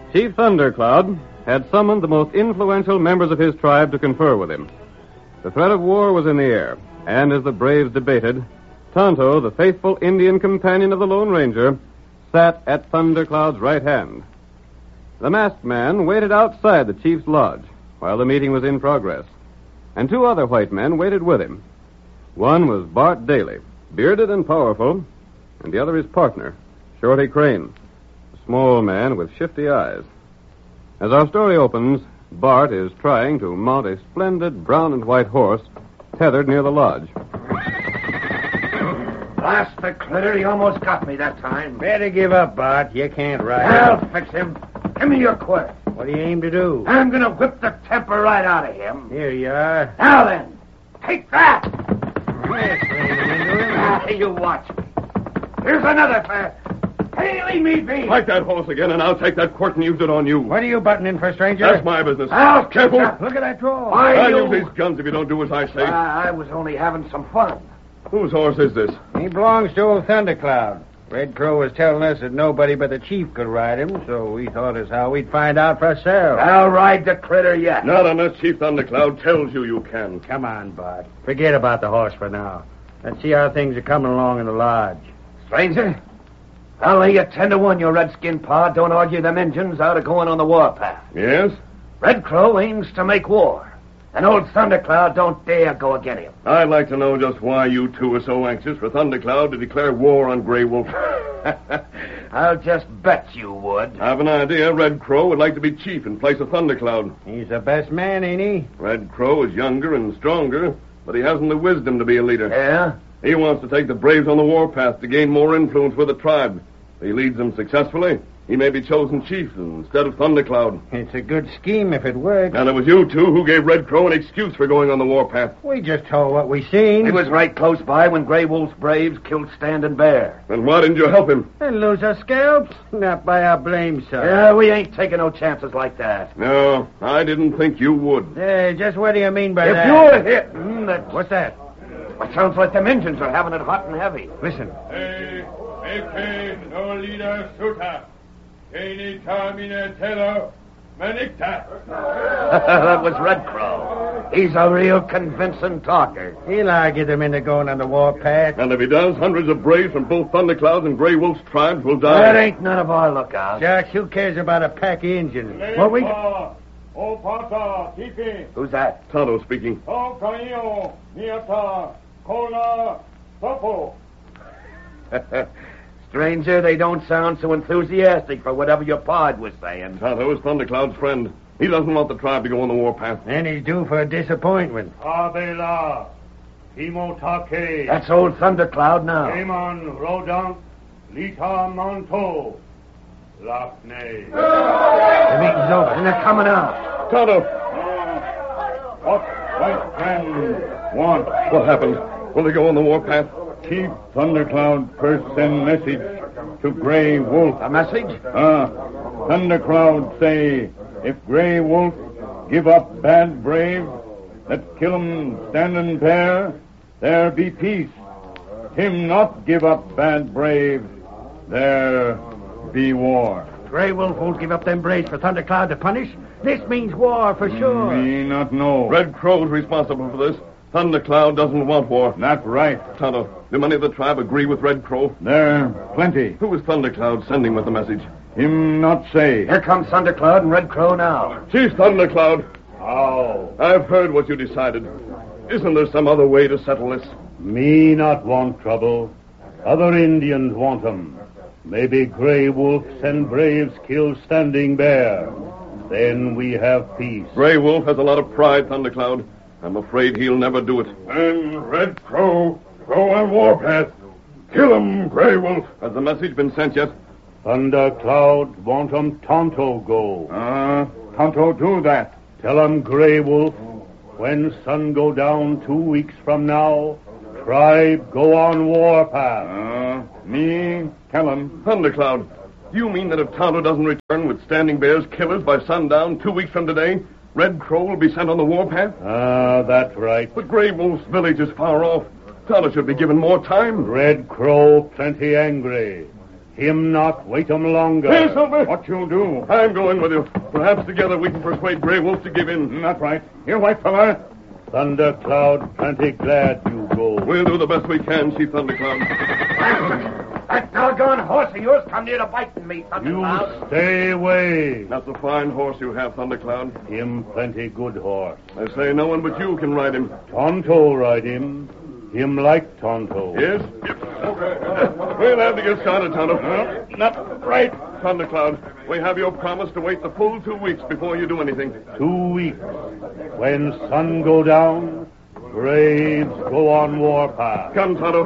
Chief Thundercloud had summoned the most influential members of his tribe to confer with him. The threat of war was in the air, and as the braves debated, Tonto, the faithful Indian companion of the Lone Ranger, sat at Thundercloud's right hand. The masked man waited outside the chief's lodge while the meeting was in progress, and two other white men waited with him. One was Bart Daly, bearded and powerful, and the other his partner, Shorty Crane, a small man with shifty eyes. As our story opens, Bart is trying to mount a splendid brown and white horse tethered near the lodge. Blast the critter, he almost got me that time. Better give up, Bart. You can't ride I'll fix him. Give me your quirt. What do you aim to do? I'm going to whip the temper right out of him. Here you are. Now then, take that. Yes, into him. You watch me. Here's another fair. Hey, leave me be. Like that horse again, and I'll take that quirt and use it on you. What are you butting in for, stranger? That's my business. I'll Careful. Look at that draw. I'll use these guns if you don't do as I say. I was only having some fun. Whose horse is this? He belongs to old Thundercloud. Red Crow was telling us that nobody but the chief could ride him, so we thought as how we'd find out for ourselves. I'll ride the critter yet. Not unless Chief Thundercloud tells you you can. Come on, Bart. Forget about the horse for now. Let's see how things are coming along in the lodge. Stranger, I'll lay you 10 to 1 your redskin pa don't argue them Injuns out of going on the warpath. Yes? Red Crow aims to make war, and old Thundercloud don't dare go against him. I'd like to know just why you two are so anxious for Thundercloud to declare war on Grey Wolf. I'll just bet you would. I have an idea Red Crow would like to be chief in place of Thundercloud. He's the best man, ain't he? Red Crow is younger and stronger, but he hasn't the wisdom to be a leader. Yeah? He wants to take the braves on the warpath to gain more influence with the tribe. If he leads them successfully, he may be chosen chief instead of Thundercloud. It's a good scheme if it works. And it was you two who gave Red Crow an excuse for going on the warpath. We just told what we seen. He was right close by when Grey Wolf's braves killed Standing Bear. Then why didn't you help him? And lose our scalps? Not by our blame, sir. Yeah, we ain't taking no chances like that. No, I didn't think you would. Just what do you mean by If that? you're hitting, that... What's that? It sounds like them Injuns are having it hot and heavy. Listen. Hey, no leader suta. Any termine telo manicta. That was Red Crow. He's a real convincing talker. He'll argue them into going on the warpath. And if he does, hundreds of braves from both Thundercloud's and Grey Wolf's tribes will die. That ain't none of our lookout. Shucks, who cares about a pack of Indians? What we... Opata, tipi. Who's that? Tonto speaking. Tokaio, niata, kola, topo. Stranger, they don't sound so enthusiastic for whatever your pod was saying. Tonto is Thundercloud's friend. He doesn't want the tribe to go on the warpath. And he's due for a disappointment. Abela, Timotake. That's old Thundercloud now. Eman, Rodant, Lita Manto, Lafne. The meeting's over. And they're coming out. Tonto! What white man want? What happened? Will they go on the warpath? Chief Thundercloud first send message to Grey Wolf. A message? Thundercloud say, if Grey Wolf give up bad brave, that kill 'em standing pair, there be peace. Him not give up bad brave, there be war. Grey Wolf won't give up them braves for Thundercloud to punish. This means war for sure. Me not know. Red Crow's responsible for this. Thundercloud doesn't want war. Not right. Tonto, do many of the tribe agree with Red Crow? There plenty. Who is Thundercloud sending with the message? Him not say. Here comes Thundercloud and Red Crow now. Chief Thundercloud, How? I've heard what you decided. Isn't there some other way to settle this? Me not want trouble. Other Indians want 'em. Maybe Grey Wolf send braves kill Standing Bear. Then we have peace. Grey Wolf has a lot of pride, Thundercloud. I'm afraid he'll never do it. And Red Crow go on warpath. Kill 'em, Grey Wolf. Has the message been sent yet? Thundercloud want 'em Tonto go. Tonto do that. Tell 'em Grey Wolf, when sun go down 2 weeks from now, tribe go on warpath. Me tell 'em. Thundercloud, do you mean that if Tonto doesn't return with Standing Bear's killers by sundown 2 weeks from today, Red Crow will be sent on the warpath? That's right. But Grey Wolf's village is far off. Tonto should be given more time. Red Crow plenty angry. Him not wait 'em longer. Hey, Silver! What you do? I'm going with you. Perhaps together we can persuade Grey Wolf to give in. Not right. Here, white fella. Thundercloud, plenty glad you go. We'll do the best we can, Chief Thundercloud. That doggone horse of yours come near to biting me, You Thundercloud. stay away. That's a fine horse you have, Thundercloud. Him plenty good horse. I say no one but you can ride him. Tonto ride him. Him like Tonto. Yes? We'll have to get started, Tonto. Not right. Thundercloud, we have your promise to wait the full 2 weeks before you do anything. 2 weeks. When sun go down, braves go on warpath. Come, Tonto.